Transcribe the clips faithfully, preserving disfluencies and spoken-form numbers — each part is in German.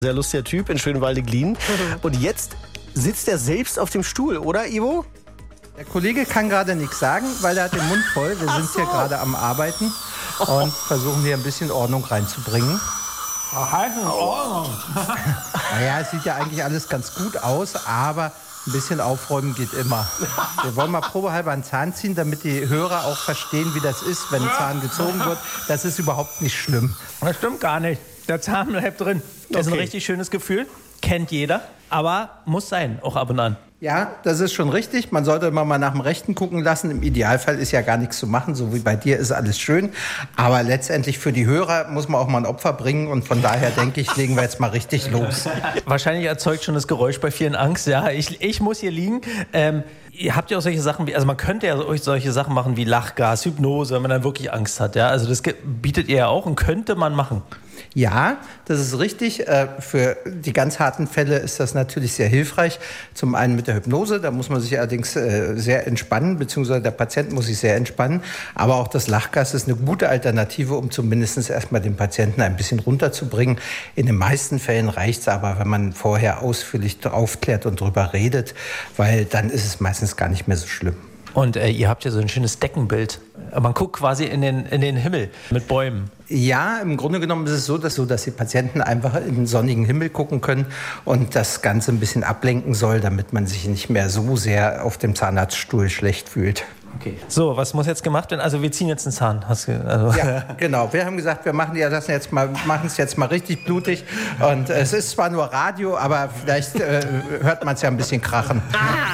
Sehr lustiger Typ in Schönwalde-Glien. Und jetzt sitzt er selbst auf dem Stuhl, oder Ivo? Der Kollege kann gerade nichts sagen, weil er hat den Mund voll. Wir sind hier gerade am Arbeiten und versuchen hier ein bisschen Ordnung reinzubringen. Ach, heißt in Ordnung. Naja, es sieht ja eigentlich alles ganz gut aus, aber ein bisschen aufräumen geht immer. Wir wollen mal probehalber einen Zahn ziehen, damit die Hörer auch verstehen, wie das ist, wenn ein Zahn gezogen wird. Das ist überhaupt nicht schlimm. Das stimmt gar nicht. Der Zahn bleibt drin. Das ist ein Okay. richtig schönes Gefühl. Kennt jeder. Aber muss sein, auch ab und an. Ja, das ist schon richtig. Man sollte immer mal nach dem Rechten gucken lassen. Im Idealfall ist ja gar nichts zu machen. So wie bei dir ist alles schön. Aber letztendlich für die Hörer muss man auch mal ein Opfer bringen. Und von daher denke ich, legen wir jetzt mal richtig los. Wahrscheinlich erzeugt schon das Geräusch bei vielen Angst. Ja, ich, ich muss hier liegen. Ähm, ihr habt ja auch solche Sachen wie, also man könnte ja euch solche Sachen machen wie Lachgas, Hypnose, wenn man dann wirklich Angst hat. Ja, also das ge- bietet ihr ja auch und könnte man machen. Ja, das ist richtig. Äh, Für die ganz harten Fälle ist das natürlich sehr hilfreich. Zum einen mit der Hypnose, da muss man sich allerdings äh, sehr entspannen, beziehungsweise der Patient muss sich sehr entspannen. Aber auch das Lachgas ist eine gute Alternative, um zumindest erstmal den Patienten ein bisschen runterzubringen. In den meisten Fällen reicht es aber, wenn man vorher ausführlich aufklärt und drüber redet, weil dann ist es meistens gar nicht mehr so schlimm. Und äh, ihr habt ja so ein schönes Deckenbild. Man guckt quasi in den, in den Himmel mit Bäumen. Ja, im Grunde genommen ist es so, dass, so, dass die Patienten einfach in den sonnigen Himmel gucken können und das Ganze ein bisschen ablenken soll, damit man sich nicht mehr so sehr auf dem Zahnarztstuhl schlecht fühlt. Okay. So, was muss jetzt gemacht werden? Also wir ziehen jetzt einen Zahn. Hast du, also Ja, genau. Wir haben gesagt, wir machen ja das jetzt mal, machen es jetzt mal richtig blutig. Und es ist zwar nur Radio, aber vielleicht äh, hört man es ja ein bisschen krachen.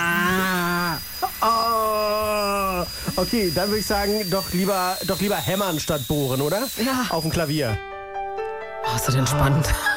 Oh, okay, dann würde ich sagen, doch lieber, doch lieber hämmern statt bohren, oder? Ja. Auf dem Klavier. Oh, ist das entspannt.